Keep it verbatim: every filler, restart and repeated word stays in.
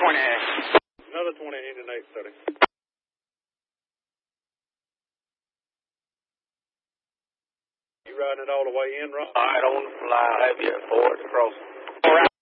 twenty. Another twenty, Indian eight thirty. You riding it all the way in, Ron? All right, on the fly. I'll have you at Ford across. All right.